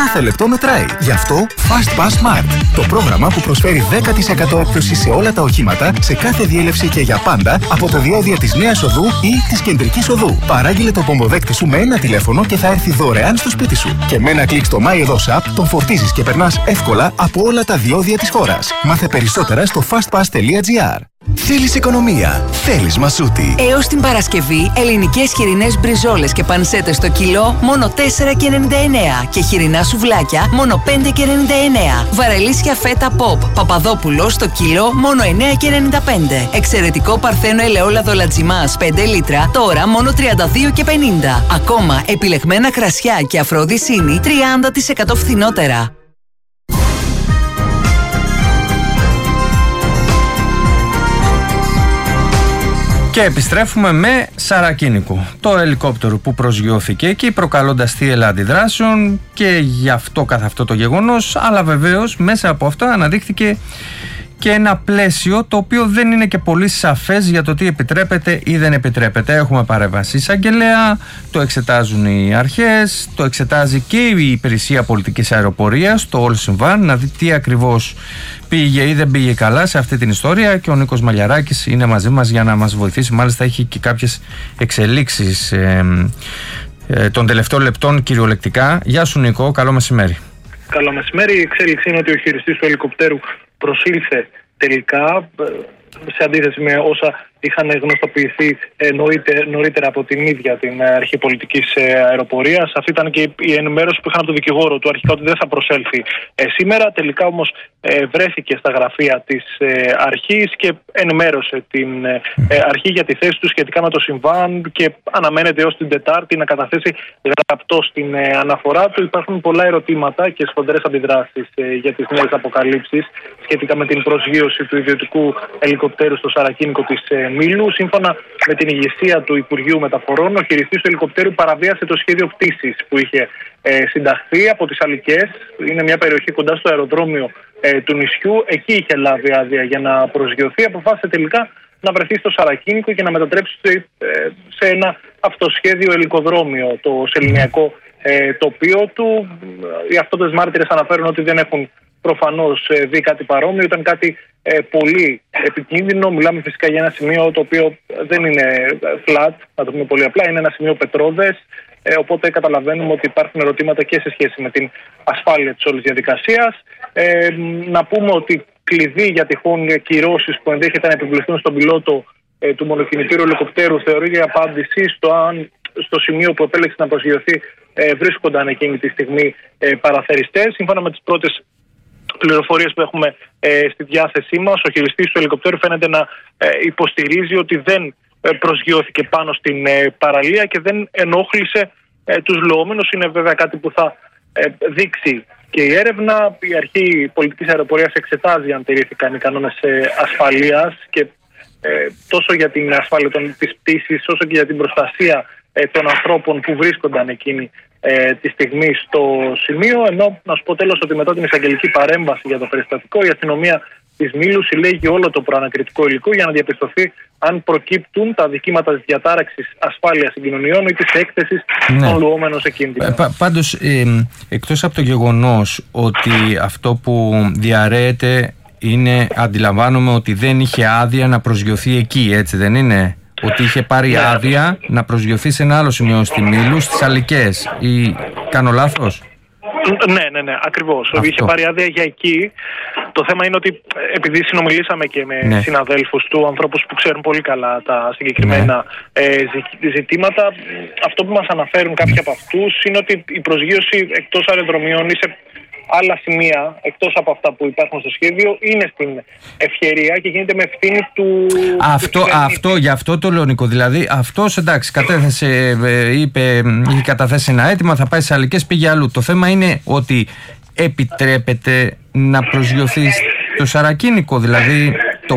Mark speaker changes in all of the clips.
Speaker 1: Κάθε λεπτό μετράει. Γι' αυτό Fast Pass Smart. Το πρόγραμμα που προσφέρει 10% έκπτωση σε όλα τα οχήματα, σε κάθε διέλευση και για πάντα, από τα διόδια της Νέας Οδού ή της Κεντρικής Οδού. Παράγγειλε το πομποδέκτη σου με ένα τηλέφωνο και θα έρθει δωρεάν στο σπίτι σου. Και με ένα κλικ στο MyEdos App τον φορτίζεις και περνάς εύκολα από όλα τα διόδια της χώρας. Μάθε περισσότερα στο fastpass.gr.
Speaker 2: Θέλεις οικονομία, θέλεις μασούτη.
Speaker 3: Έως την Παρασκευή, ελληνικές χοιρινές μπριζόλες και πανσέτες στο κιλό μόνο 4,99 και χοιρινά σουβλάκια μόνο 5,99. Βαρελίσια φέτα pop Παπαδόπουλο στο κιλό μόνο 9,95. Εξαιρετικό παρθένο ελαιόλαδο λατζιμάς 5 λίτρα τώρα μόνο 32,50. Ακόμα επιλεγμένα κρασιά και αφροδισίνη 30% φθηνότερα.
Speaker 4: Και επιστρέφουμε με Σαρακίνικο, το ελικόπτερο που προσγειώθηκε εκεί προκαλώντας θύελλα αντιδράσεων και γι' αυτό καθ' αυτό το γεγονός, αλλά βεβαίως μέσα από αυτά αναδείχθηκε και ένα πλαίσιο το οποίο δεν είναι και πολύ σαφές για το τι επιτρέπεται ή δεν επιτρέπεται. Έχουμε παρέμβαση εισαγγελέα, το εξετάζουν οι αρχές, το εξετάζει και η Υπηρεσία Πολιτικής Αεροπορίας, το όλο συμβάν, να δει τι ακριβώς πήγε ή δεν πήγε καλά σε αυτή την ιστορία, και ο Νίκος Μαλιαράκης είναι μαζί μας για να μας βοηθήσει. Μάλιστα έχει και κάποιες εξελίξεις των τελευταίων λεπτών κυριολεκτικά. Γεια σου Νίκο, καλό μεσημέρι.
Speaker 5: Καλό μεσημέρι. Η εξέλιξη είναι ότι ο χειριστής του ελικοπτέρου προσήλθε τελικά, σε αντίθεση με όσα είχαν γνωστοποιηθεί νωρίτερα από την ίδια την Αρχή Πολιτικής Αεροπορίας. Αυτή ήταν και η ενημέρωση που είχαν από τον δικηγόρο του αρχικά, ότι δεν θα προσέλθει σήμερα. Τελικά όμως βρέθηκε στα γραφεία της αρχής και ενημέρωσε την αρχή για τη θέση του σχετικά με το συμβάν και αναμένεται ως την Τετάρτη να καταθέσει γραπτό στην αναφορά του. Υπάρχουν πολλά ερωτήματα και σφοδρές αντιδράσεις για τις νέες αποκαλύψεις σχετικά με την προσγείωση του ιδιωτικού ελικοπτέρου στο Σαρακίνικο της Μήλου. Σύμφωνα με την ηγεσία του Υπουργείου Μεταφορών, ο χειριστής του ελικοπτέρου παραβίασε το σχέδιο πτήσης που είχε συνταχθεί από τις Αλικές. Είναι μια περιοχή κοντά στο αεροδρόμιο του νησιού. Εκεί είχε λάβει άδεια για να προσγειωθεί. Αποφάσισε τελικά να βρεθεί στο Σαρακίνικο και να μετατρέψει σε ένα αυτοσχέδιο ελικοδρόμιο το σεληνιακό τοπίο του. Οι αυτότες μάρτυρες αναφέρουν ότι δεν έχουν προφανώς δει κάτι παρόμοιο. Ήταν κάτι πολύ επικίνδυνο. Μιλάμε φυσικά για ένα σημείο το οποίο δεν είναι flat, να το πούμε πολύ απλά, είναι ένα σημείο πετρώδες. Οπότε καταλαβαίνουμε ότι υπάρχουν ερωτήματα και σε σχέση με την ασφάλεια της όλης διαδικασίας. Να πούμε ότι κλειδί για τυχόν κυρώσεις που ενδέχεται να επιβληθούν στον πιλότο του μονοκινητήρου ελικοπτέρου θεωρεί η απάντηση στο αν στο σημείο που επέλεξε να προσγειωθεί βρίσκονταν εκείνη τη στιγμή παραθεριστές. Σύμφωνα με τις πρώτες πληροφορίες που έχουμε στη διάθεσή μας, ο χειριστής του ελικοπτέρου φαίνεται να υποστηρίζει ότι δεν προσγειώθηκε πάνω στην παραλία και δεν ενόχλησε τους λοόμενους. Είναι βέβαια κάτι που θα δείξει και η έρευνα. Η Αρχή Πολιτικής Αεροπορίας εξετάζει αν τηρήθηκαν οι κανόνες ασφαλείας και τόσο για την ασφάλεια της πτήσης όσο και για την προστασία των ανθρώπων που βρίσκονταν εκείνη τη στιγμή στο σημείο. Ενώ να σου πω τέλος ότι μετά την εισαγγελική παρέμβαση για το περιστατικό, η αστυνομία της Μήλου συλλέγει όλο το προανακριτικό υλικό για να διαπιστωθεί αν προκύπτουν τα δικήματα της διατάραξης ασφάλειας συγκοινωνιών ή της έκθεσης των λουόμενων σε κίνδυνο.
Speaker 4: Πάντως, εκτός από το γεγονός ότι αυτό που διαρρέεται είναι, αντιλαμβάνομαι ότι δεν είχε άδεια να προσγειωθεί εκεί, έτσι δεν είναι? Ότι είχε πάρει άδεια να προσγειωθεί σε ένα άλλο σημείο στη Μήλου, στις Αλικές, ή κάνω λάθος?
Speaker 5: Ναι, ακριβώς. Είχε πάρει άδεια για εκεί. Το θέμα είναι ότι επειδή συνομιλήσαμε και με συναδέλφους του, ανθρώπους που ξέρουν πολύ καλά τα συγκεκριμένα ζητήματα, αυτό που μας αναφέρουν κάποιοι από αυτούς είναι ότι η προσγείωση εκτός αεροδρομίων ή σε άλλα σημεία, εκτός από αυτά που υπάρχουν στο σχέδιο, είναι στην ευκαιρία και γίνεται με ευθύνη του...
Speaker 4: Γι' αυτό το λέω, Νίκο. Δηλαδή, αυτός εντάξει, είχε καταθέσει ένα αίτημα, θα πάει σε Αλικές, πήγε αλλού. Το θέμα είναι ότι επιτρέπεται να προσγειωθεί στο Σαρακίνικο, δηλαδή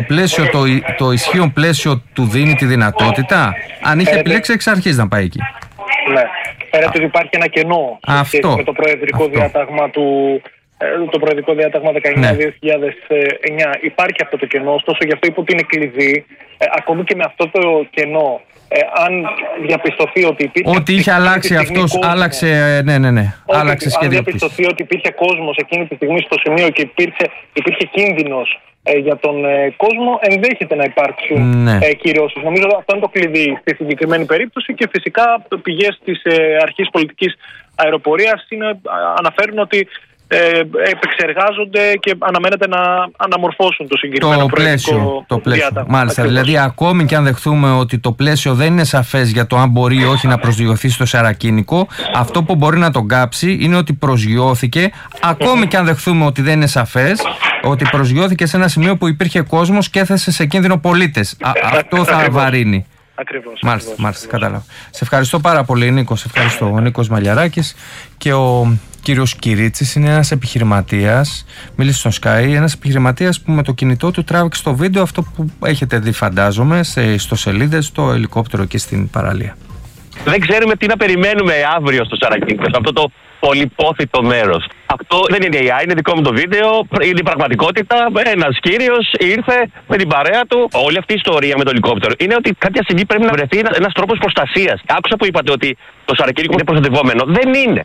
Speaker 4: το ισχύον πλαίσιο του δίνει τη δυνατότητα, αν είχε επιλέξει εξ αρχής να πάει εκεί.
Speaker 5: Ναι. Φαίνεται ότι υπάρχει ένα κενό σε σχέση με το προεδρικό διάταγμα του το προεδρικό διάταγμα 19-2009 υπάρχει αυτό το κενό, ωστόσο γι' αυτό είπα ότι είναι κλειδί. Ακόμη και με αυτό το κενό, αν διαπιστωθεί ότι υπήρχε.
Speaker 4: Ότι είχε αλλάξει αυτός, άλλαξε. Ναι. Άλλαξε σχέδιο.
Speaker 5: Αν διαπιστωθεί ότι υπήρχε κόσμος εκείνη τη στιγμή στο σημείο και υπήρχε κίνδυνος για τον κόσμο, ενδέχεται να υπάρξουν κυρώσεις. Νομίζω αυτό είναι το κλειδί στη συγκεκριμένη περίπτωση και φυσικά πηγές της αρχής πολιτικής αεροπορίας αναφέρουν ότι επεξεργάζονται και αναμένεται να αναμορφώσουν το συγκεκριμένο
Speaker 4: πλαίσιο.
Speaker 5: Διάταγμα.
Speaker 4: Μάλιστα,
Speaker 5: Ακριβώς.
Speaker 4: δηλαδή ακόμη και αν δεχθούμε ότι το πλαίσιο δεν είναι σαφές για το αν μπορεί ή όχι να προσγειωθεί στο σαρακίνικο, αυτό που μπορεί να τον κάψει είναι ότι προσγειώθηκε, ακόμη και αν δεχθούμε ότι δεν είναι σαφές, ότι προσγειώθηκε σε ένα σημείο που υπήρχε κόσμος και έθεσε σε κίνδυνο πολίτες. Αυτό θα βαρύνει.
Speaker 5: Ακριβώς.
Speaker 4: Μάλιστα, κατάλαβα. Σε ευχαριστώ πάρα πολύ, Νίκο. Σε ευχαριστώ. Ο Νίκος Μαλιαράκης και ο κύριος Κυρίτσης είναι ένας επιχειρηματίας. Μίλησε στον Sky, ένας επιχειρηματίας που με το κινητό του τράβηξε το βίντεο, αυτό που έχετε δει, φαντάζομαι, σε ιστοσελίδες, το ελικόπτερο εκεί στην παραλία.
Speaker 6: Δεν ξέρουμε τι να περιμένουμε αύριο στο Σαρακίνικο, σε αυτό το πολυπόθητο μέρος. Αυτό δεν είναι AI, είναι δικό μου το βίντεο, είναι η πραγματικότητα. Ένας κύριος ήρθε με την παρέα του. Όλη αυτή η ιστορία με το ελικόπτερο είναι ότι κάποια στιγμή πρέπει να βρεθεί ένας τρόπος προστασίας. Άκουσα που είπατε ότι το Σαρακίνικο είναι προστατευόμενο. Δεν είναι.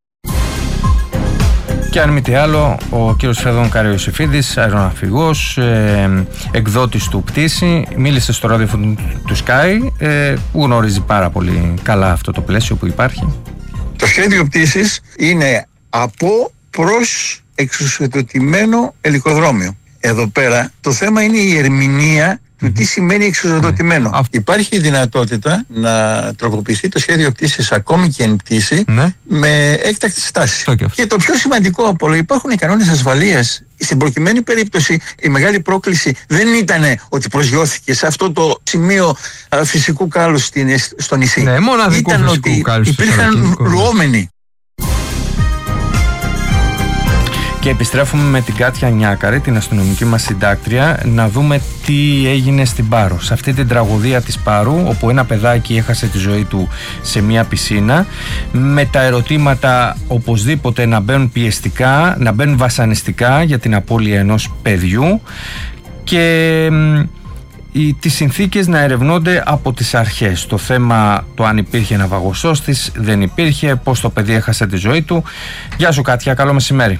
Speaker 4: Και αν μη τι άλλο, ο κύριος Φεδόν Καραϊωσηφίδης, αεροναυπηγός, εκδότης του Πτήση, μίλησε στο ραδιόφωνο του Sky, που γνωρίζει πάρα πολύ καλά αυτό το πλαίσιο που υπάρχει.
Speaker 7: Το σχέδιο πτήσης είναι από προς εξουσιοδοτημένο ελικοδρόμιο. Εδώ πέρα το θέμα είναι η ερμηνεία του τι σημαίνει εξουσιοδοτημένο. Υπάρχει η δυνατότητα να τροποποιηθεί το σχέδιο πτήσης ακόμη και εν πτήση με έκτακτη στάση. Και το πιο σημαντικό από όλα, υπάρχουν οι κανόνες ασφαλείας. Στην προκειμένη περίπτωση η μεγάλη πρόκληση δεν ήταν ότι προσγειώθηκε σε αυτό το σημείο φυσικού κάλους στο νησί.
Speaker 4: Ναι, μοναδικό
Speaker 7: ήταν
Speaker 4: φυσικού
Speaker 7: ότι
Speaker 4: κάλους
Speaker 7: υπήρχαν λουόμενοι.
Speaker 4: Και επιστρέφουμε με την Κάτια Νιάκαρη, την αστυνομική μας συντάκτρια, να δούμε τι έγινε στην Πάρο. Σε αυτή την τραγωδία της Πάρου, όπου ένα παιδάκι έχασε τη ζωή του σε μια πισίνα, με τα ερωτήματα οπωσδήποτε να μπαίνουν πιεστικά, να μπαίνουν βασανιστικά για την απώλεια ενός παιδιού και τις συνθήκες να ερευνώνται από τις αρχές. Το θέμα το αν υπήρχε ναυαγοσώστης, δεν υπήρχε, πώς το παιδί έχασε τη ζωή του. Γεια σου Κάτια, καλό μεσημέρι.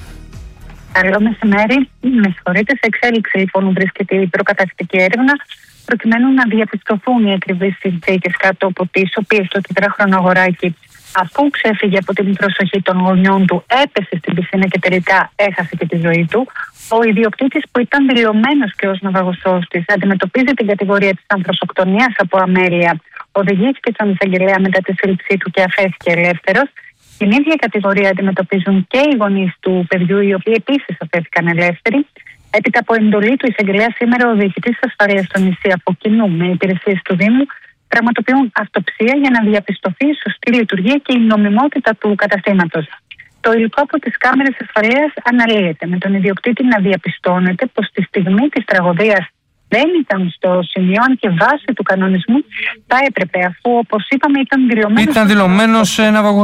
Speaker 8: Καλό μεσημέρι. Με συγχωρείτε, σε εξέλιξη λοιπόν βρίσκεται η προκαταρκτική έρευνα προκειμένου να διαπιστωθούν οι ακριβείς συνθήκες κάτω από τις οποίες το 4χρονο αγοράκι, αφού ξέφυγε από την προσοχή των γονιών του, έπεσε στην πισίνα και τελικά έχασε και τη ζωή του. Ο ιδιοκτήτης, που ήταν δηλωμένος και ως ναυαγοσώστης, αντιμετωπίζει την κατηγορία της ανθρωποκτονίας από αμέλεια. Οδηγήθηκε στον εισαγγελέα μετά τη σύλληψή του και αφέθηκε ελεύθερος. Την ίδια κατηγορία αντιμετωπίζουν και οι γονείς του παιδιού, οι οποίοι επίσης αφέθηκαν ελεύθεροι. Έπειτα από εντολή του εισαγγελέα, σήμερα ο διοικητής ασφαλείας στο νησί, από κοινού με υπηρεσίες του Δήμου, πραγματοποιούν αυτοψία για να διαπιστωθεί η σωστή λειτουργία και η νομιμότητα του καταστήματος. Το υλικό από τις κάμερες ασφαλείας αναλύεται, με τον ιδιοκτήτη να διαπιστώνεται πως τη στιγμή της τραγωδίας δεν ήταν στο σημείο, αν και βάσει του κανονισμού θα έπρεπε, αφού όπως είπαμε ήταν δηλωμένος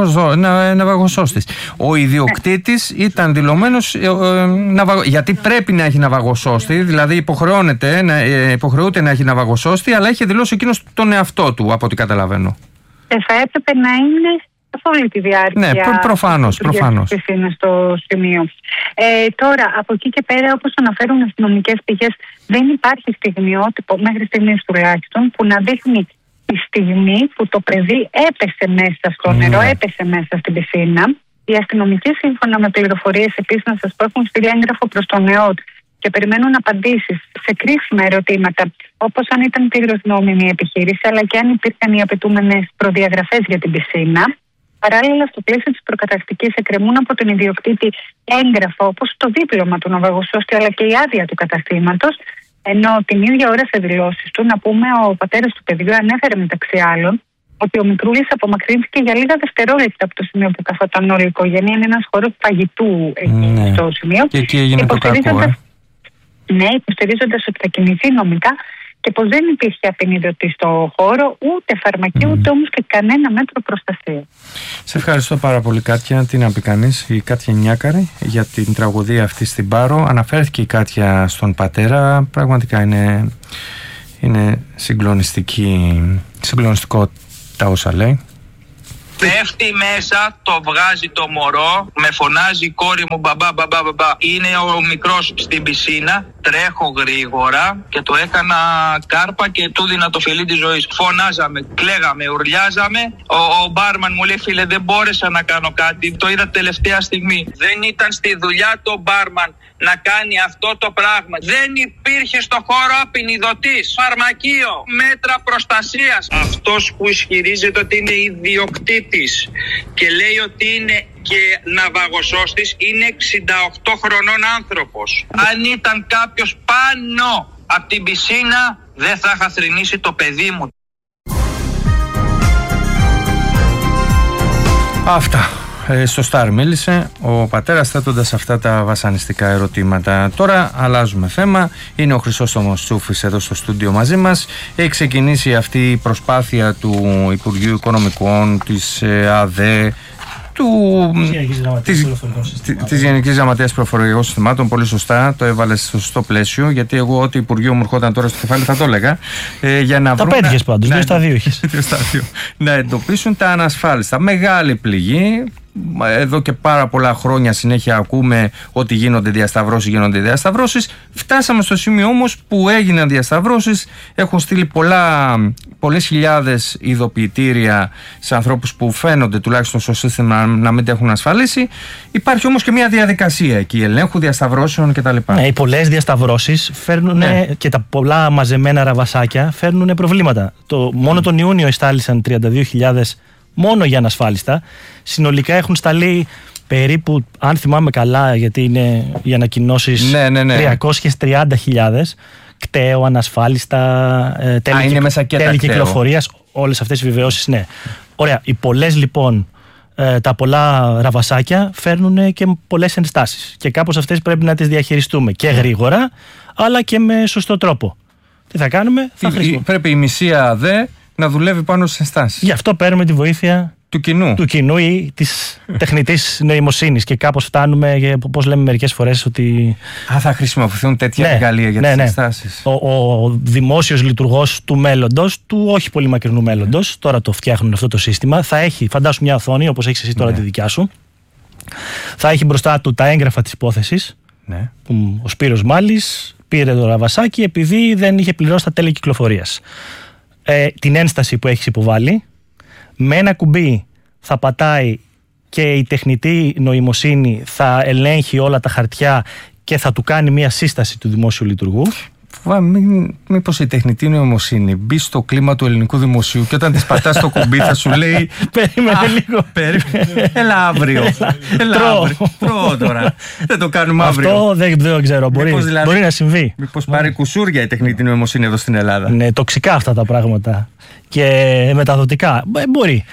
Speaker 4: ναυαγοσώστης. Ο ιδιοκτήτης ήταν δηλωμένος, γιατί πρέπει να έχει ναυαγοσώστη, δηλαδή υποχρεούται να έχει ναυαγοσώστη, αλλά είχε δηλώσει εκείνος τον εαυτό του, από ό,τι καταλαβαίνω.
Speaker 8: Θα έπρεπε να είναι καθ' όλη τη διάρκεια.
Speaker 4: Ναι, προφανώς.
Speaker 8: Είναι στο σημείο. Τώρα, από εκεί και πέρα, όπως αναφέρουν αστυνομικές πηγές, δεν υπάρχει στιγμιότυπο, μέχρι στιγμής τουλάχιστον, που να δείχνει τη στιγμή που το παιδί έπεσε μέσα στο νερό, έπεσε μέσα στην πισίνα. Οι αστυνομικοί, σύμφωνα με πληροφορίες, επίσης να σας πω, έχουν στείλει έγγραφο προς τον ΕΟΤ και περιμένουν απαντήσεις σε κρίσιμα ερωτήματα, όπως αν ήταν πλήρως νόμιμη η επιχείρηση, αλλά και αν υπήρχαν οι απαιτούμενες προδιαγραφές για την πισίνα. Παράλληλα, στο πλαίσιο της προκαταρκτικής εκκρεμούν από τον ιδιοκτήτη έγγραφα, όπως το δίπλωμα του ναυαγοσώστη, αλλά και η άδεια του καταστήματος. Ενώ την ίδια ώρα σε δηλώσεις του, να πούμε, ο πατέρας του παιδιού ανέφερε μεταξύ άλλων ότι ο μικρούλης απομακρύνθηκε για λίγα δευτερόλεπτα από το σημείο που καθόταν όλη η οικογένεια. Είναι ένας χώρος παγιτού εκεί στο σημείο.
Speaker 4: Και εκεί έγινε το κακό.
Speaker 8: Ναι, υποστηρίζοντας ότι θα κινηθεί νομικά και πως δεν υπήρχε απεινιδωτή στο χώρο, ούτε φαρμακείο, ούτε όμως και κανένα μέτρο προστασίας.
Speaker 4: Σε ευχαριστώ πάρα πολύ, Κάτια. Τι να πει κανείς, η Κάτια Νιάκαρη, για την τραγωδία αυτή στην Πάρο. Αναφέρθηκε η Κάτια στον πατέρα. Πραγματικά είναι συγκλονιστικό τα όσα λέει.
Speaker 9: Πέφτει μέσα, το βγάζει το μωρό, με φωνάζει η κόρη μου μπαμπά. Είναι ο μικρός στην πισίνα, τρέχω γρήγορα και το έκανα κάρπα και του δίνα το φιλί της ζωής. Φωνάζαμε, κλαίγαμε, ουρλιάζαμε. Ο μπάρμαν μου λέει, φίλε, δεν μπόρεσα να κάνω κάτι, το είδα τελευταία στιγμή. Δεν ήταν στη δουλειά το μπάρμαν να κάνει αυτό το πράγμα. Δεν υπήρχε στο χώρο απεινιδωτής, φαρμακείο, μέτρα προστασίας. Αυτός που ισχυρίζεται ότι είναι ιδιοκτήτης και λέει ότι είναι και ναυαγοσώστης είναι 68 χρονών άνθρωπος. Αν ήταν κάποιος πάνω από την πισίνα, δεν θα είχα θρηνήσει το παιδί μου.
Speaker 4: Αυτά. Στο Σταρ μίλησε ο πατέρας θέτοντας αυτά τα βασανιστικά ερωτήματα. Τώρα αλλάζουμε θέμα. Είναι ο Χρυσόστομος Τσούφης εδώ στο στούντιο μαζί μας. Έχει ξεκινήσει αυτή η προσπάθεια του Υπουργείου Οικονομικών, της ΑΔΕ, της Γενικής Γραμματείας Πληροφορικών Συστημάτων. Πολύ σωστά το έβαλε στο σωστό πλαίσιο, γιατί εγώ ό,τι Υπουργείο μου ερχόταν τώρα στο κεφάλι θα το έλεγα. Για να
Speaker 10: τα πέτυχες πάντως, 2 στα 2 είχες.
Speaker 4: Να εντοπίσουν τα ανασφάλιστα. Μεγάλη πληγή. Εδώ και πάρα πολλά χρόνια συνέχεια ακούμε ότι γίνονται διασταυρώσεις. Φτάσαμε στο σημείο όμως που έγιναν διασταυρώσεις. Έχουν στείλει πολλές χιλιάδες ειδοποιητήρια σε ανθρώπους που φαίνονται τουλάχιστον στο σύστημα να μην τα έχουν ασφαλίσει. Υπάρχει όμως και μια διαδικασία εκεί ελέγχου διασταυρώσεων κτλ.
Speaker 10: Ναι, οι πολλές διασταυρώσεις φέρνουν και τα πολλά μαζεμένα ραβασάκια φέρνουν προβλήματα. Μόνο τον Ιούνιο εστάλησαν 32.000 μόνο για ανασφάλιστα. Συνολικά έχουν σταλεί περίπου, αν θυμάμαι καλά, γιατί είναι οι ανακοινώσεις, 330.000 κταίο, ανασφάλιστα, τέλη κυκλοφορίας, όλες αυτές οι βεβαιώσεις, ναι. Ωραία, οι πολλές λοιπόν, τα πολλά ραβασάκια φέρνουν και πολλές ενστάσεις και κάπως αυτές πρέπει να τις διαχειριστούμε και γρήγορα αλλά και με σωστό τρόπο. Τι θα κάνουμε,
Speaker 4: πρέπει η μισή ΑΔΕ να δουλεύει πάνω στις ενστάσεις.
Speaker 10: Γι' αυτό παίρνουμε τη βοήθεια του κοινού ή της τεχνητής νοημοσύνης και κάπως φτάνουμε, όπως λέμε μερικές φορές, ότι...
Speaker 4: θα χρησιμοποιηθούν τέτοια εργαλεία για τις ενστάσεις.
Speaker 10: Ο δημόσιος λειτουργός του μέλλοντος, του όχι πολύ μακρινού μέλλοντος, τώρα το φτιάχνουν αυτό το σύστημα, θα έχει, φαντάσου, μια οθόνη όπως έχεις εσύ τώρα τη δικιά σου, θα έχει μπροστά του τα έγγραφα της υπόθεσης, που ο Σπύρος Μάλης πήρε το ραβασάκι επειδή δεν είχε πληρώσει τα τέλη κυκλοφορίας. Την ένσταση που έχεις υποβάλει, με ένα κουμπί θα πατάει και η τεχνητή νοημοσύνη θα ελέγχει όλα τα χαρτιά και θα του κάνει μια σύσταση του δημόσιου λειτουργού.
Speaker 4: Μήπως η τεχνητή νοημοσύνη μπει στο κλίμα του ελληνικού δημοσίου και όταν της πατάς το κουμπί θα σου λέει
Speaker 10: περίμενε λίγο.
Speaker 4: Έλα αύριο. Τρώω τώρα. Δεν το κάνουμε αύριο.
Speaker 10: Αυτό δεν ξέρω. Μπορεί να συμβεί.
Speaker 4: Μήπως πάρει κουσούρια η τεχνητή νοημοσύνη εδώ στην Ελλάδα.
Speaker 10: Ναι, τοξικά αυτά τα πράγματα. Και μεταδοτικά. Μπορεί.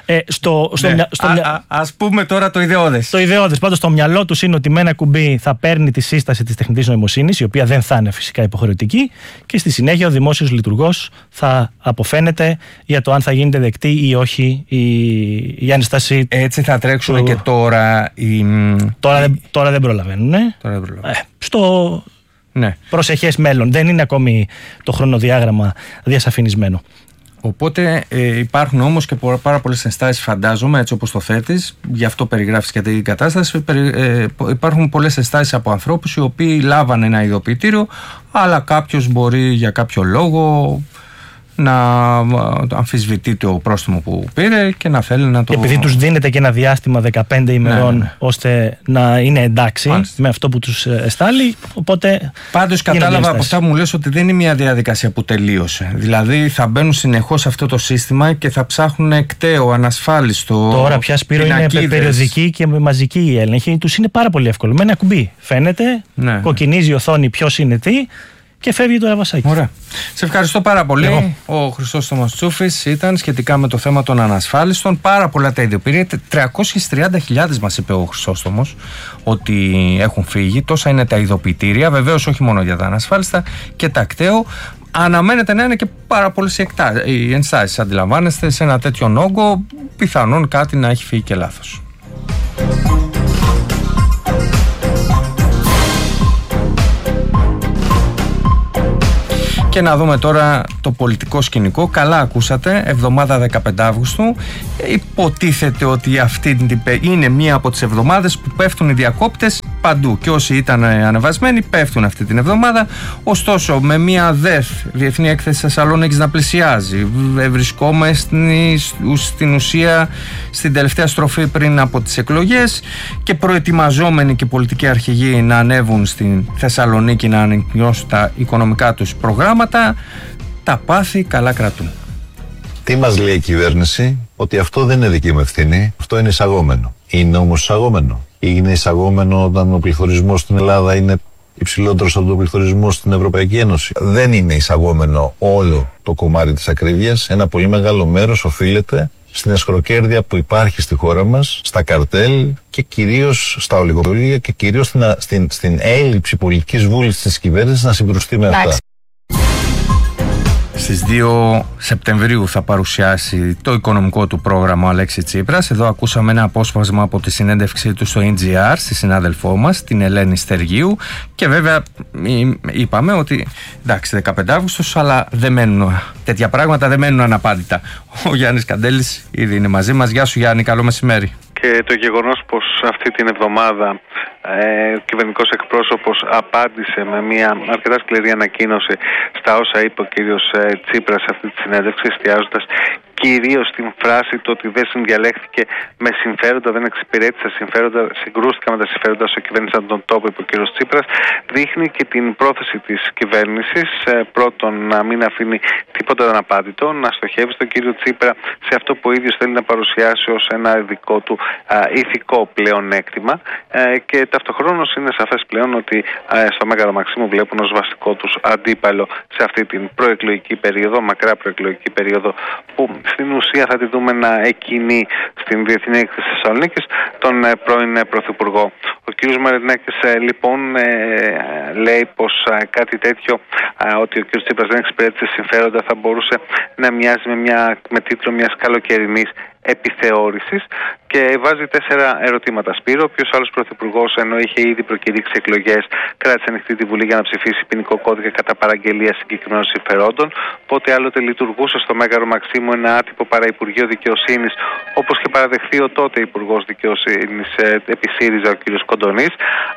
Speaker 4: Ας πούμε τώρα το ιδεώδες.
Speaker 10: Το ιδεώδες. Πάντως στο μυαλό τους είναι ότι με ένα κουμπί θα παίρνει τη σύσταση της τεχνητής νοημοσύνης, η οποία δεν θα είναι φυσικά υποχρεωτική, και στη συνέχεια ο δημόσιος λειτουργός θα αποφαίνεται για το αν θα γίνεται δεκτή ή όχι η ένσταση.
Speaker 4: Έτσι θα τρέξουν και τώρα.
Speaker 10: Τώρα δεν προλαβαίνουν. Στο προσεχές μέλλον. Δεν είναι ακόμη το χρονοδιάγραμμα διασαφηνισμένο.
Speaker 4: Οπότε υπάρχουν όμως και πάρα πολλές ενστάσεις, φαντάζομαι, έτσι όπως το θέτεις, γι' αυτό περιγράφεις και την κατάσταση. Υπάρχουν πολλές ενστάσεις από ανθρώπους οι οποίοι λάβανε ένα ειδοποιητήριο, αλλά κάποιος μπορεί για κάποιο λόγο να αμφισβητεί το πρόστιμο που πήρε και να θέλει να το...
Speaker 10: Επειδή τους δίνεται και ένα διάστημα 15 ημερών ώστε να είναι εντάξει με αυτό που τους εστάλει, οπότε...
Speaker 4: Πάντως κατάλαβα από αυτά που μου λες ότι δεν είναι μια διαδικασία που τελείωσε. Δηλαδή θα μπαίνουν συνεχώς σε αυτό το σύστημα και θα ψάχνουν κταίο, ανασφάλιστο.
Speaker 10: Τώρα πια, Σπύρο, είναι περιοδική και μαζική η έλεγχη. Τους είναι πάρα πολύ εύκολο. Με ένα κουμπί φαίνεται, κοκκινίζει η οθόνη ποιος είναι τι, και φεύγει το ραβασάκι.
Speaker 4: Ωραία. Σε ευχαριστώ πάρα πολύ. Ο Χρυσόστομος Τσούφης ήταν σχετικά με το θέμα των ανασφάλιστων. Πάρα πολλά τα ειδοποιητήρια. 330.000 μας είπε ο Χρυσόστομος ότι έχουν φύγει. Τόσα είναι τα ειδοποιητήρια. Βεβαίως όχι μόνο για τα ανασφάλιστα και τα κταίο. αναμένεται να είναι και πάρα πολλές οι ενστάσεις. Αντιλαμβάνεστε, σε ένα τέτοιο όγκο πιθανόν κάτι να έχει φύγει και λάθος. Και να δούμε τώρα το πολιτικό σκηνικό. Καλά ακούσατε, εβδομάδα 15 Αύγουστου. Υποτίθεται ότι αυτή είναι μία από τις εβδομάδες που πέφτουν οι διακόπτες παντού. Και όσοι ήταν ανεβασμένοι πέφτουν αυτή την εβδομάδα. Ωστόσο, με μία Διεθνή Έκθεση Θεσσαλονίκης να πλησιάζει, βρισκόμαστε στην ουσία στην τελευταία στροφή πριν από τις εκλογές και προετοιμαζόμενοι και πολιτικοί αρχηγοί να ανέβουν στην Θεσσαλονίκη να ανακοινώσουν τα οικονομικά τους προγράμματα, τα πάθη καλά κρατούν.
Speaker 11: Τι μας λέει η κυβέρνηση? Ότι αυτό δεν είναι δική μου ευθύνη, αυτό είναι εισαγόμενο. Είναι όμως εισαγόμενο? Είναι εισαγόμενο όταν ο πληθωρισμός στην Ελλάδα είναι υψηλότερος από τον πληθωρισμό στην Ευρωπαϊκή Ένωση? Δεν είναι εισαγόμενο όλο το κομμάτι της ακρίβειας. Ένα πολύ μεγάλο μέρος οφείλεται στην εσχροκέρδεια που υπάρχει στη χώρα μας, στα καρτέλ και κυρίως στα ολιγοπολία και κυρίως στην έλλειψη πολιτικής βούλησης της κυβέρνησης να συγκρουστεί με αυτά.
Speaker 4: Στις 2 Σεπτεμβρίου θα παρουσιάσει το οικονομικό του πρόγραμμα ο Αλέξη Τσίπρας. Εδώ ακούσαμε ένα απόσπασμα από τη συνέντευξή του στο NGR, στη συνάδελφό μας, την Ελένη Στεργίου. Και βέβαια είπαμε ότι εντάξει 15 Αύγουστος, αλλά δεν μένουν τέτοια πράγματα, δεν μένουν αναπάντητα. Ο Γιάννης Καντέλης ήδη είναι μαζί μας. Γεια σου Γιάννη, καλό μεσημέρι.
Speaker 12: Και το γεγονός πως αυτή την εβδομάδα ο κυβερνητικός εκπρόσωπος απάντησε με μια αρκετά σκληρή ανακοίνωση στα όσα είπε ο κύριος Τσίπρας σε αυτή τη συνέντευξη, εστιάζοντας κυρίως στην φράση το ότι δεν συνδιαλέχθηκε με συμφέροντα, δεν εξυπηρέτησε συμφέροντα, συγκρούστηκα με τα συμφέροντα στο κυβέρνηση τον τόπο, είπε ο κύριος Τσίπρας, δείχνει και την πρόθεση της κυβέρνησης πρώτον να μην αφήνει τίποτα αναπάντητο, να στοχεύει στον κύριο Τσίπρα σε αυτό που ο ίδιος θέλει να παρουσιάσει ως ένα δικό του ηθικό πλεονέκτημα και ταυτοχρόνως είναι σαφές πλέον ότι στο Μέγαρο Μαξίμου βλέπουν ως βασικό τους αντίπαλο σε αυτή την προεκλογική περίοδο, μακρά προεκλογική περίοδο που στην ουσία θα τη δούμε να εκκινεί στην Διεθνή Έκθεση Θεσσαλονίκης τον πρώην Πρωθυπουργό. Ο κ. Μαρινάκης λοιπόν λέει πως κάτι τέτοιο, ότι ο κ. Τσίπρας δεν εξυπηρέτησε συμφέροντα, θα μπορούσε να μοιάζει με τίτλο μιας καλοκαιρινής επιθεώρησης και βάζει 4 ερωτήματα. Σπύρο, ποιος άλλος πρωθυπουργός, ενώ είχε ήδη προκηρύξει εκλογές, κράτησε ανοιχτή τη Βουλή για να ψηφίσει ποινικό κώδικα κατά παραγγελία συγκεκριμένων συμφερόντων? Πότε άλλοτε λειτουργούσε στο Μέγαρο Μαξίμου ένα άτυπο παραυπουργείο δικαιοσύνης, όπως και παραδεχθεί ο τότε υπουργός δικαιοσύνης επί ΣΥΡΙΖΑ ο κ. Κοντονής?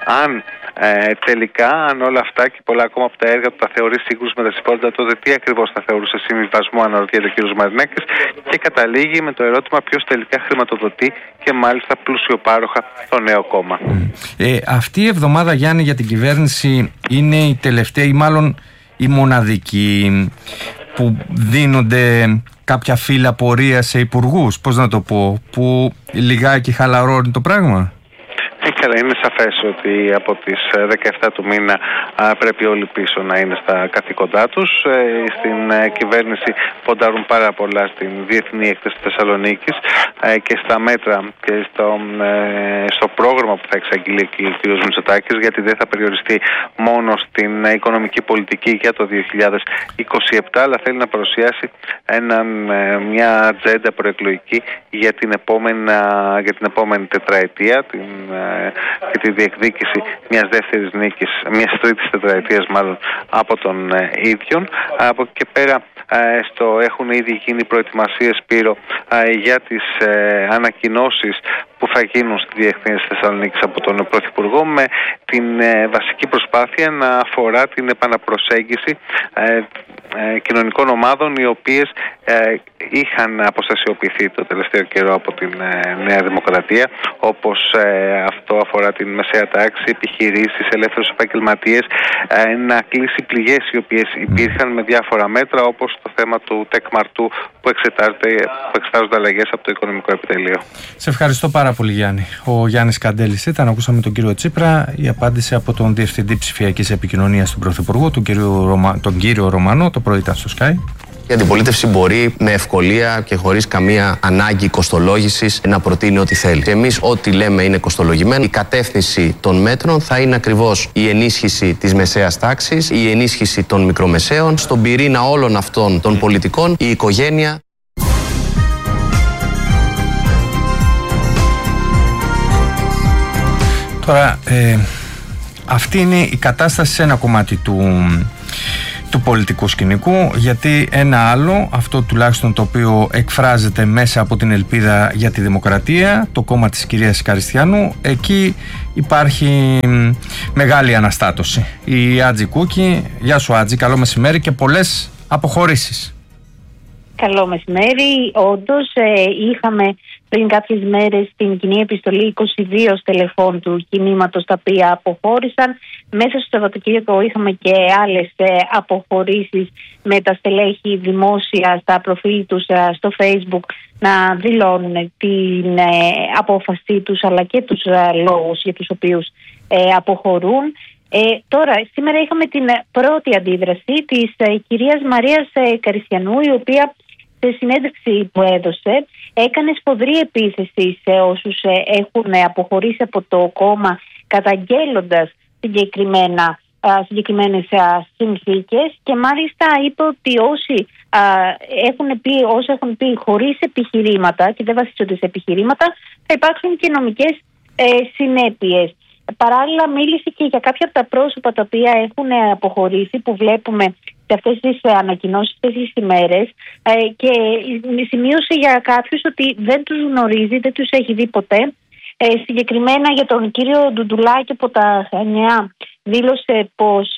Speaker 12: Τελικά, αν όλα αυτά και πολλά ακόμα από τα έργα του τα θεωρεί σύγκρουση με τα συμφέροντα, τότε τι ακριβώς θα θεωρούσε συμβιβασμό, αναρωτιέται ο κ. Μαρινάκης και καταλήγει με το ερώτημα ποιος τελικά χρηματοδοτεί και μάλιστα πλουσιοπάροχα το νέο κόμμα.
Speaker 4: Αυτή η εβδομάδα, Γιάννη, για την κυβέρνηση είναι η τελευταία ή μάλλον η μοναδική που δίνονται κάποια φύλλα πορεία σε υπουργούς, πώς να το πω, που λιγάκι χαλαρώνει το πράγμα?
Speaker 12: Είναι σαφές ότι από τις 17 του μήνα πρέπει όλοι πίσω να είναι στα καθήκοντά τους. Στην κυβέρνηση ποντάρουν πάρα πολλά στην Διεθνή Έκθεση Θεσσαλονίκης και στα μέτρα και στο πρόγραμμα που θα εξαγγείλει ο κ. Μητσοτάκης, γιατί δεν θα περιοριστεί μόνο στην οικονομική πολιτική για το 2027, αλλά θέλει να παρουσιάσει μια ατζέντα προεκλογική για την επόμενη τετραετία και τη διεκδίκηση μιας δεύτερης νίκης, μιας τρίτης τετραετίας μάλλον από τον ίδιον. Από εκεί και πέρα έχουν ήδη γίνει προετοιμασίες, Σπύρο, για τις ανακοινώσεις που θα γίνουν στη Διεθνή Θεσσαλονίκης από τον Πρωθυπουργό, με την βασική προσπάθεια να αφορά την επαναπροσέγγιση κοινωνικών ομάδων οι οποίες είχαν αποστασιοποιηθεί το τελευταίο καιρό από την Νέα Δημοκρατία, όπως αυτό αφορά την μεσαία τάξη, επιχειρήσεις, ελεύθερους επαγγελματίες, να κλείσει πληγές οι οποίες υπήρχαν με διάφορα μέτρα, όπως το θέμα του ΤΕΚ-Μαρτού που εξετάζονται αλλαγές από το Οικονομικό Επιτελείο.
Speaker 4: Σε ευχαριστώ πάρα πολύ, Γιάννη. Ο Γιάννης Καντέλης ήταν, ακούσαμε τον κύριο Τσίπρα, η απάντηση από τον Διευθυντή Ψηφιακής Επικοινωνίας του Πρωθυπουργού, τον κύριο Ρωμανό, το πρωί ήταν στο Sky.
Speaker 13: Η αντιπολίτευση μπορεί με ευκολία και χωρίς καμία ανάγκη κοστολόγησης να προτείνει ό,τι θέλει. Εμείς ό,τι λέμε είναι κοστολογημένο. Η κατεύθυνση των μέτρων θα είναι ακριβώς η ενίσχυση της μεσαίας τάξης, η ενίσχυση των μικρομεσαίων, στον πυρήνα όλων αυτών των πολιτικών, η οικογένεια.
Speaker 4: Τώρα, αυτή είναι η κατάσταση σε ένα κομμάτι του πολιτικού σκηνικού, γιατί ένα άλλο, αυτό τουλάχιστον το οποίο εκφράζεται μέσα από την Ελπίδα για τη Δημοκρατία, το κόμμα της κυρίας Καριστιανού, εκεί υπάρχει μεγάλη αναστάτωση. Η Άτζη Κούκη, γεια σου Άτζη, καλό μεσημέρι, και πολλές αποχωρήσεις.
Speaker 8: Καλό μεσημέρι. Όντως είχαμε πριν κάποιες μέρες την κοινή επιστολή 22 στελεχών του κινήματος τα οποία αποχώρησαν. Μέσα στο Σαββατοκύριακο είχαμε και άλλες αποχωρήσεις με τα στελέχη δημόσια στα προφίλ τους στο Facebook να δηλώνουν την απόφασή τους αλλά και τους λόγους για τους οποίους αποχωρούν. Τώρα, σήμερα είχαμε την πρώτη αντίδραση της κυρίας Μαρίας Καριστιανού, η οποία σε συνέντευξη που έδωσε έκανε σφοδρή επίθεση σε όσους έχουν αποχωρήσει από το κόμμα, καταγγέλλοντας συγκεκριμένες συνθήκες, και μάλιστα είπε ότι όσοι έχουν πει χωρίς επιχειρήματα και δεν βασίζονται σε επιχειρήματα, θα υπάρξουν και νομικές συνέπειες. Παράλληλα μίλησε και για κάποια από τα πρόσωπα τα οποία έχουν αποχωρήσει, που βλέπουμε σε αυτές τις ανακοινώσεις αυτές τις ημέρες, και σημείωσε για κάποιους ότι δεν τους γνωρίζει, δεν τους έχει δει ποτέ. Συγκεκριμένα για τον κύριο Ντουντουλάκη από τα Χανιά δήλωσε πως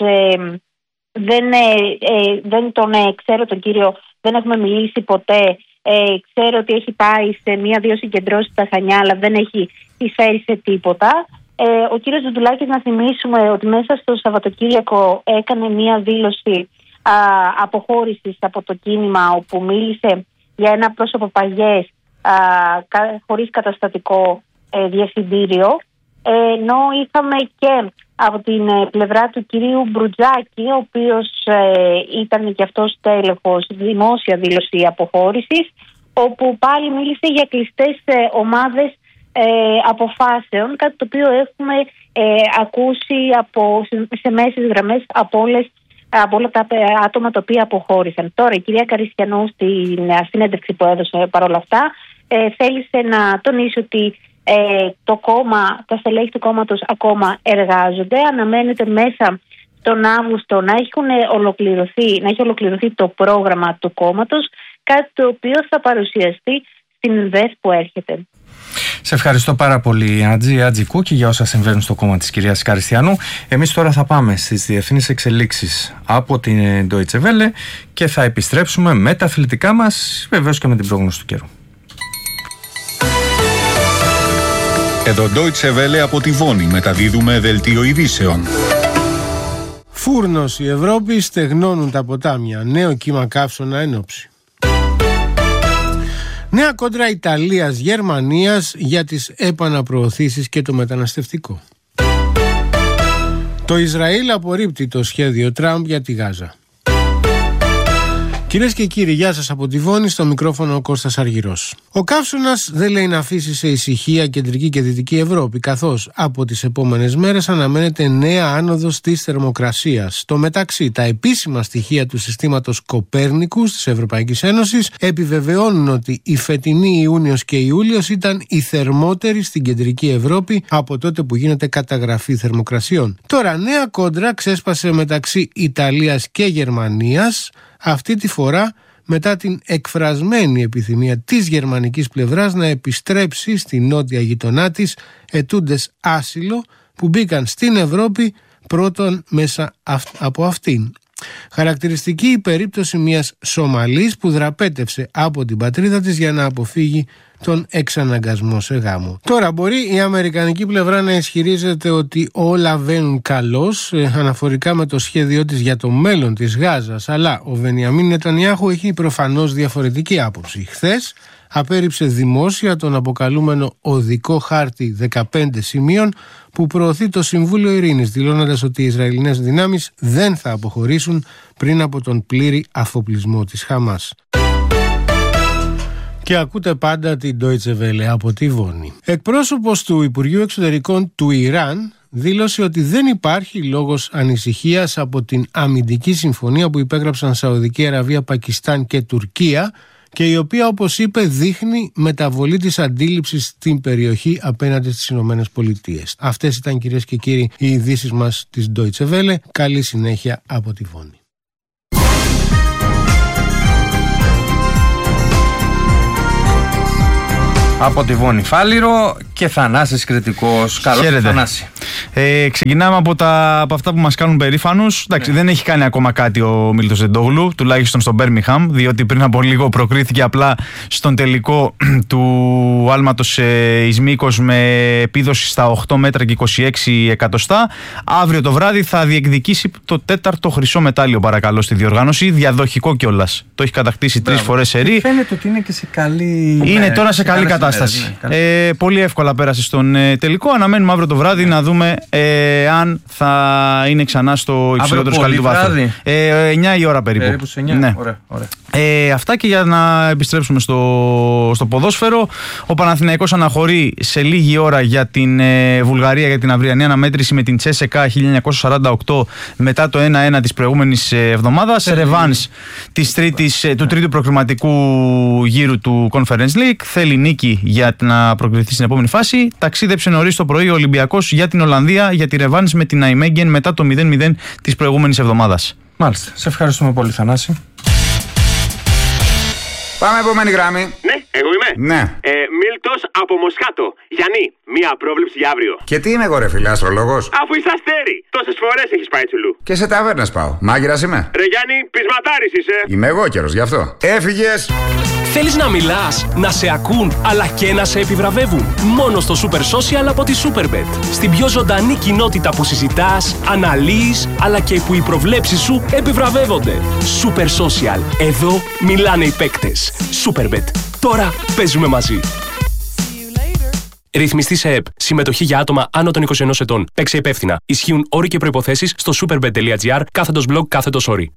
Speaker 8: δεν τον ξέρω τον κύριο, δεν έχουμε μιλήσει ποτέ. Ξέρω ότι έχει πάει σε 1-2 συγκεντρώσεις στα Χανιά, αλλά δεν έχει εισφέρει σε τίποτα. Ο κύριος Ντουντουλάκης, να θυμίσουμε ότι μέσα στο Σαββατοκύριακο έκανε μία δήλωση αποχώρησης από το κίνημα, όπου μίλησε για ένα πρόσωπο παγιές χωρίς καταστατικό διευθυντήριο, ενώ είχαμε και από την πλευρά του κυρίου Μπρουτζάκη, ο οποίος ήταν και αυτός τέλεχος, δημόσια δήλωση αποχώρησης, όπου πάλι μίλησε για κλειστές ομάδες αποφάσεων, κάτι το οποίο έχουμε ακούσει σε μέσες γραμμές από όλα τα άτομα τα οποία αποχώρησαν. Τώρα η κυρία Καριστιανού στην συνέντευξη που έδωσε παρόλα αυτά θέλησε να τονίσει ότι τα στελέχη του κόμματος ακόμα εργάζονται. Αναμένεται μέσα τον Αύγουστο να έχει ολοκληρωθεί το πρόγραμμα του κόμματος, κάτι το οποίο θα παρουσιαστεί στην ΔΕΘ που έρχεται.
Speaker 4: Σε ευχαριστώ πάρα πολύ Άτζη Κούκη για όσα συμβαίνουν στο κόμμα της κυρίας Καριστιανού. Εμείς τώρα θα πάμε στις διεθνείς εξελίξεις από την Deutsche Welle και θα επιστρέψουμε με τα αθλητικά μας, βεβαίως και με την πρόγνωση του καιρού.
Speaker 14: Εδώ Deutsche Welle από τη Βόνη, μεταδίδουμε δελτίο ειδήσεων.
Speaker 15: Φούρνος η Ευρώπη, στεγνώνουν τα ποτάμια. Νέο κύμα καύσωνα ενόψει. Νέα κόντρα Ιταλίας-Γερμανίας για τις επαναπροωθήσεις και το μεταναστευτικό. Το Ισραήλ απορρίπτει το σχέδιο Τραμπ για τη Γάζα. Κυρίες και κύριοι, γεια σας από τη Βόνη, στο μικρόφωνο ο Κώστας Αργυρός. Ο καύσωνας δεν λέει να αφήσει σε ησυχία κεντρική και δυτική Ευρώπη, καθώς από τις επόμενες μέρες αναμένεται νέα άνοδος της θερμοκρασίας. Στο μεταξύ, τα επίσημα στοιχεία του συστήματος Κοπέρνικους της Ευρωπαϊκής Ένωσης επιβεβαιώνουν ότι η φετινή Ιούνιος και Ιούλιος ήταν η θερμότερη στην κεντρική Ευρώπη από τότε που γίνεται καταγραφή θερμοκρασιών. Τώρα, νέα κόντρα ξέσπασε μεταξύ Ιταλίας και Γερμανίας, αυτή τη φορά μετά την εκφρασμένη επιθυμία της γερμανικής πλευράς να επιστρέψει στη νότια γειτονά της ετούντες άσυλο που μπήκαν στην Ευρώπη πρώτον μέσα από αυτήν. Χαρακτηριστική η περίπτωση μιας Σομαλής που δραπέτευσε από την πατρίδα της για να αποφύγει τον εξαναγκασμό σε γάμο. Τώρα μπορεί η αμερικανική πλευρά να ισχυρίζεται ότι όλα βαίνουν καλώς αναφορικά με το σχέδιό της για το μέλλον της Γάζας, αλλά ο Βενιαμίν Νετανιάχου έχει προφανώς διαφορετική άποψη. Χθες απέρριψε δημόσια τον αποκαλούμενο οδικό χάρτη 15 σημείων που προωθεί το Συμβούλιο Ειρήνης, δηλώνοντας ότι οι Ισραηλινές δυνάμεις δεν θα αποχωρήσουν πριν από τον πλήρη αφοπλισμό της Χαμάς. Και ακούτε πάντα την Deutsche Welle από τη Βόνη. Εκπρόσωπος του Υπουργείου Εξωτερικών του Ιράν δήλωσε ότι δεν υπάρχει λόγος ανησυχίας από την αμυντική συμφωνία που υπέγραψαν Σαουδική Αραβία, Πακιστάν και Τουρκία και η οποία, όπως είπε, δείχνει μεταβολή της αντίληψης στην περιοχή απέναντι στις Ηνωμένες Πολιτείες. Αυτές ήταν, κυρίες και κύριοι, οι ειδήσεις μας της Deutsche Welle. Καλή συνέχεια από τη Βόνη.
Speaker 4: Από τη Βόνη Φάληρο και Θανάσης Κρητικός. Καλώς, Θανάση.
Speaker 16: Ξεκινάμε από αυτά που μας κάνουν περήφανους. Εντάξει, δεν έχει κάνει ακόμα κάτι ο Μίλτος Ζεντόγλου, τουλάχιστον στο Μπέρμιγχαμ, διότι πριν από λίγο προκρίθηκε απλά στον τελικό του άλματος εις μήκος με επίδοση στα 8 μέτρα και 26 εκατοστά. Αύριο το βράδυ θα διεκδικήσει το 4ο χρυσό μετάλλιο, παρακαλώ, στη διοργάνωση. Διαδοχικό κιόλας. Το έχει κατακτήσει 3 φορές σερί.
Speaker 4: Φαίνεται ότι είναι και σε καλή.
Speaker 16: Είναι τώρα σε καλή κατάσταση. Πολύ εύκολα πέρασε στον τελικό. Αναμένουμε αύριο το βράδυ να δούμε αν θα είναι ξανά στο υψηλότερο σκαλί του βάθρου. 9 η ώρα περίπου.
Speaker 4: Περίπου σε 9. Ναι. Ωραία.
Speaker 16: Αυτά, και για να επιστρέψουμε στο ποδόσφαιρο. Ο Παναθηναϊκός αναχωρεί σε λίγη ώρα για την Βουλγαρία για την αυριανή αναμέτρηση με την Τσέσεκα 1948 μετά το 1-1 της προηγούμενης εβδομάδας. Ρεβάνς του τρίτου προκριματικού γύρου του Conference League. Θέλει νίκη για να προκριθεί στην επόμενη φάση. Ταξίδεψε νωρίς το πρωί ο Ολυμπιακός για την Ολλανδία για τη ρεβάνς με την Ναϊμέγγεν μετά το 0-0 της προηγούμενης εβδομάδας.
Speaker 4: Μάλιστα. Σε ευχαριστούμε πολύ, Θανάση.
Speaker 17: Πάμε επόμενη γράμμη.
Speaker 18: Ναι, εγώ είμαι.
Speaker 17: Ναι.
Speaker 18: Μίλτος από Μοσχάτο. Γιάννη, μία πρόβλεψη για αύριο.
Speaker 17: Και τι είμαι εγώ, ρε φίλε, αστρολόγος?
Speaker 18: Αφού είσαι αστέρι. Τόσες φορές έχεις πάει τσουλού.
Speaker 17: Και σε ταβέρνες πάω. Μάγειρας είμαι.
Speaker 18: Ρε Γιάννη, πεισματάρης είσαι.
Speaker 17: Είμαι εγώ καιρος, γι' αυτό. Έφυγες.
Speaker 19: Θέλεις να μιλάς, να σε ακούν, αλλά και να σε επιβραβεύουν? Μόνο στο Super Social από τη Superbet. Στην πιο ζωντανή κοινότητα που συζητάς, αναλύεις, αλλά και που οι προβλέψεις σου επιβραβεύονται. Super Social. Εδώ μιλάνε οι παίκτες. Superbet. Τώρα παίζουμε μαζί. Ρυθμιστή σε ΕΠ. Συμμετοχή για άτομα άνω των 21 ετών. Παίξε υπεύθυνα. Ισχύουν όροι και προϋποθέσεις στο superbet.gr/blog/όροι.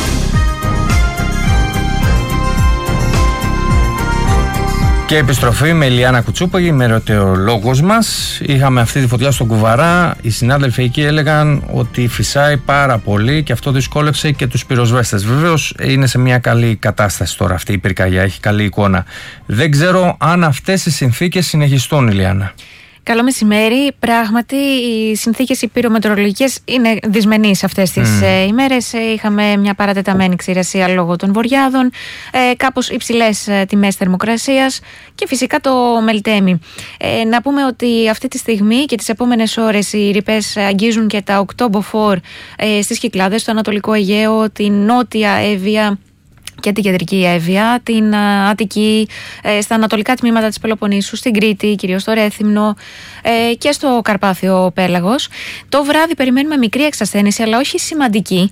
Speaker 4: Και επιστροφή με Ηλιάνα Κουτσούπογη, η μεροτεολόγος μας. Είχαμε αυτή τη φωτιά στον Κουβαρά. Οι συνάδελφοι εκεί έλεγαν ότι φυσάει πάρα πολύ και αυτό δυσκόλεψε και τους πυροσβέστες. Βεβαίως είναι σε μια καλή κατάσταση τώρα αυτή η πυρκαγιά, έχει καλή εικόνα. Δεν ξέρω αν αυτές οι συνθήκες συνεχιστούν, Ηλιάνα.
Speaker 20: Καλό μεσημέρι. Πράγματι, οι συνθήκες οι πυρομετρολογικές είναι δυσμενείς αυτές τις ημέρες. Είχαμε μια παρατεταμένη ξηρασία λόγω των βοριάδων, κάπως υψηλές τιμές θερμοκρασίας και φυσικά το Μελτέμι. Να πούμε ότι αυτή τη στιγμή και τις επόμενες ώρες οι ρηπές αγγίζουν και τα 8 μποφόρ στις Κυκλάδες, στο Ανατολικό Αιγαίο, την Νότια Εύβοια και την Κεντρική Εύβοια, την Αττική, στα ανατολικά τμήματα της Πελοποννήσου, στην Κρήτη, κυρίως στο Ρέθυμνο και στο Καρπάθιο Πέλαγος. Το βράδυ περιμένουμε μικρή εξασθένηση, αλλά όχι σημαντική.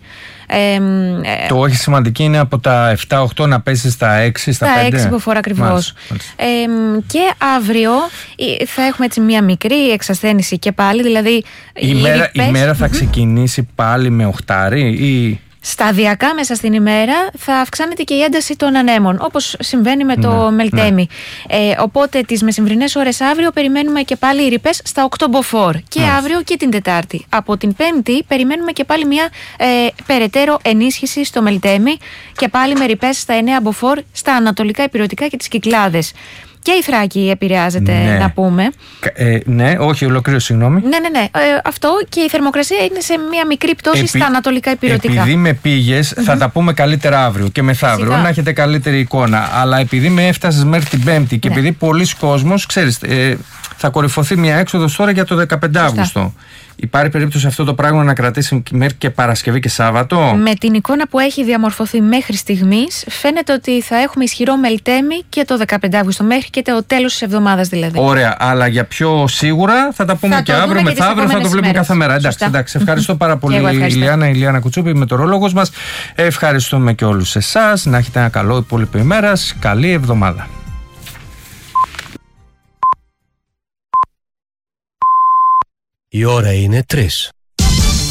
Speaker 4: Το όχι σημαντική είναι από τα 7-8 να πέσει στα 6, στα 5.
Speaker 20: 6 μποφόρ ακριβώς. Και αύριο θα έχουμε έτσι μια μικρή εξασθένηση και πάλι, δηλαδή
Speaker 4: η μέρα θα ξεκινήσει πάλι με 8 ή...
Speaker 20: Σταδιακά μέσα στην ημέρα θα αυξάνεται και η ένταση των ανέμων, όπως συμβαίνει με το Μελτέμι. Οπότε τις μεσημβρινές ώρες αύριο περιμένουμε και πάλι οι ρηπές στα 8 μποφόρ. Και αύριο και την Τετάρτη. Από την Πέμπτη περιμένουμε και πάλι μια περαιτέρω ενίσχυση στο Μελτέμι και πάλι με ρηπές στα 9 μποφόρ στα ανατολικά ηπειρωτικά και τις Κυκλάδες. Και η Θράκη επηρεάζεται, να πούμε.
Speaker 4: Ναι, όχι, ολοκλήρωση, συγγνώμη.
Speaker 20: Ναι. Αυτό, και η θερμοκρασία είναι σε μια μικρή πτώση στα ανατολικά ηπειρωτικά.
Speaker 4: Επειδή με πήγες, θα τα πούμε καλύτερα αύριο και μεθαύριο, να έχετε καλύτερη εικόνα. Αλλά επειδή με έφτασες μέχρι την Πέμπτη και επειδή πολλοί κόσμος, ξέρεις, θα κορυφωθεί μια έξοδος τώρα για το 15 Αύγουστο. Υπάρχει περίπτωση αυτό το πράγμα να κρατήσει μέχρι και Παρασκευή και Σάββατο?
Speaker 20: Με την εικόνα που έχει διαμορφωθεί μέχρι στιγμής, φαίνεται ότι θα έχουμε ισχυρό Μελτέμι και το 15 Αύγουστο, μέχρι και το τέλος της εβδομάδας δηλαδή.
Speaker 4: Ωραία, αλλά για πιο σίγουρα θα τα πούμε και αύριο, μεθαύριο, θα το βλέπουμε κάθε μέρα. Εντάξει, ευχαριστώ πάρα πολύ, Ηλιάνα Κουτσούπη, μετεωρολόγος μας. Ευχαριστούμε και όλους εσάς. Να έχετε ένα καλό υπόλοιπο ημέρας. Καλή εβδομάδα.
Speaker 21: Η ώρα είναι 3.